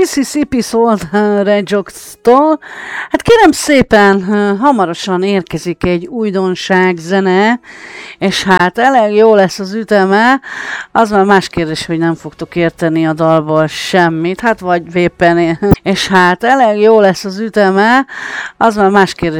Mississippi Soul Rejox-tól. Hát kérem szépen, hamarosan érkezik egy újdonság zene, és hát elég jó lesz az üteme, az már más kérdés, hogy nem fogtok érteni a dalból semmit, hát vagy vépen, és hát elég jó lesz az üteme, az már más kérdés,